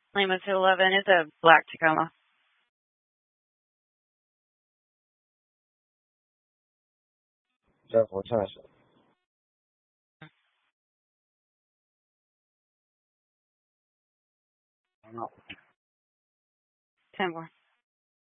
Lima 211 is a black Tacoma. Jeff, what time is it? I don't know. 10 more.